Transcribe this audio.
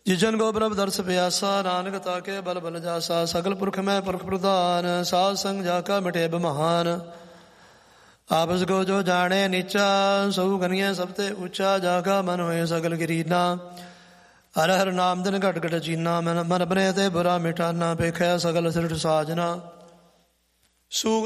ਜਿਜਨ ਗੋ ਪ੍ਰਭ ਦਰਸ ਪਿਆਸਾ, ਨਾਨਕ ਤਾਕੇ ਬਲ ਬਲ ਜਾਸਾ। ਸਗਲ ਪੁਰਖ ਮੈਂ ਪੁਰਖ ਪ੍ਰਧਾਨ, ਸਾਧ ਸੰਗ ਜਾ ਕਾ ਮਿਟੇ ਬਮਹਾਨ। ਆਪਸ ਕੋ ਜੋ ਜਾਣੇ ਨੀਚਾ, ਸਊ ਗਨੀਏ ਸਭ ਤੇ ਉੱਚਾ। ਜਾ ਕਾ ਮਨ ਹੋਏ ਸਗਲ ਗਿਰੀਨਾ, ਹਰ ਹਰ ਨਾਮ ਦਿਨ ਘਟ ਘਟ ਚੀਨਾ। ਮਨ ਬਨੇ ਤੇ ਬੁਰਾ ਮਿਟਾਨਾ, ਪੇਖੈ ਸਗਲ ਸਿਰਠ ਸਾਜਨਾ। ਸੂਖ